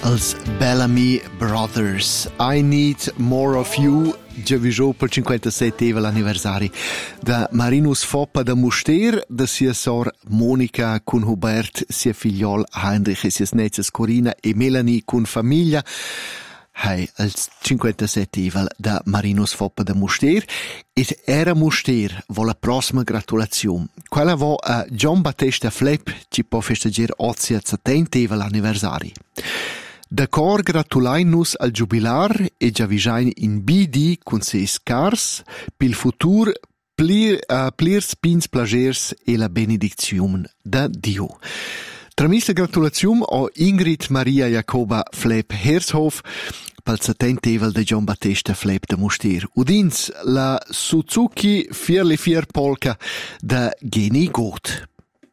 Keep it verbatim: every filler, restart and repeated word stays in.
als Bellamy Brothers. I Need More of You, già viso per cinquantasette l'anniversari da Marinus Foppa da Muster, da sia sor Monica con Hubert, sia figliol Heinrich e sia netzes Corina e Melanie con famiglia. Hai als cinquantasette da Marinus Foppa da Muster ed era Muster vo la prossima gratulazione. Quella vo a John Battista Flepp ci può festeggiare ozia settanta l'anniversari. D'accordo, gratulainus al jubilar e già visain in B D con sei scars pil futur plir, uh, plirs pins plagers e la benedizione da Dio. Tramista gratulazione o Ingrid Maria Jacoba Flepp Hershof pal settentevel de John Battista Flepp de Muster. Udins la Suzuki Vierli Vier Polka da Geni Goth.